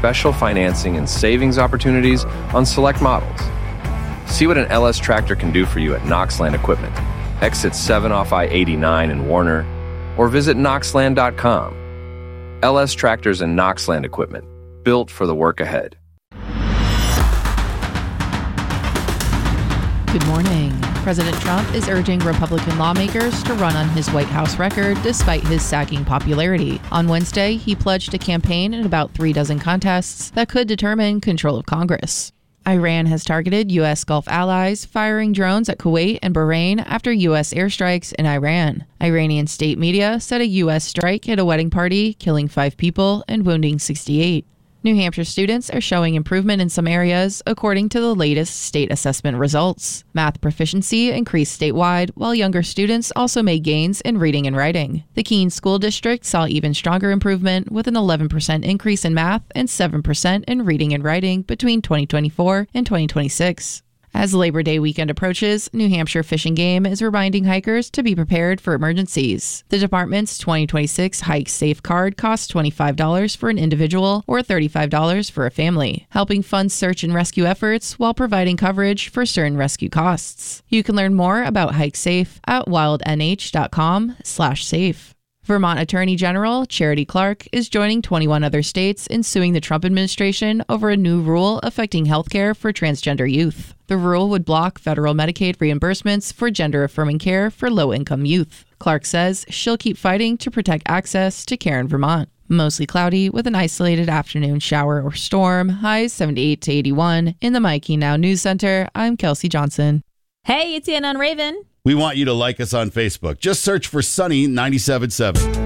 special financing and savings opportunities on select models. See what an LS tractor can do for you at Knoxland Equipment, exit 7 off I-89 in Warner, or visit knoxland.com. LS Tractors and Knoxland Equipment, built for the work ahead. Good morning. President Trump is urging Republican lawmakers to run on his White House record despite his sagging popularity. On Wednesday, he pledged to campaign in about 36 contests that could determine control of Congress. Iran has targeted U.S. Gulf allies, firing drones at Kuwait and Bahrain after U.S. airstrikes in Iran. Iranian state media said a U.S. strike hit a wedding party, killing 5 people and wounding 68. New Hampshire students are showing improvement in some areas, according to the latest state assessment results. Math proficiency increased statewide, while younger students also made gains in reading and writing. The Keene School District saw even stronger improvement, with an 11% increase in math and 7% in reading and writing between 2024 and 2026. As Labor Day weekend approaches, New Hampshire Fish and Game is reminding hikers to be prepared for emergencies. The department's 2026 Hike Safe card costs $25 for an individual or $35 for a family, helping fund search and rescue efforts while providing coverage for certain rescue costs. You can learn more about Hike Safe at wildnh.com/safe. Vermont Attorney General Charity Clark is joining 21 other states in suing the Trump administration over a new rule affecting healthcare for transgender youth. The rule would block federal Medicaid reimbursements for gender-affirming care for low-income youth. Clark says she'll keep fighting to protect access to care in Vermont. Mostly cloudy with an isolated afternoon shower or storm, highs 78 to 81. In the Mikey Now News Center, I'm Kelsey Johnson. Hey, it's Ann on Raven. We want you to like us on Facebook. Just search for Sunny 97.7.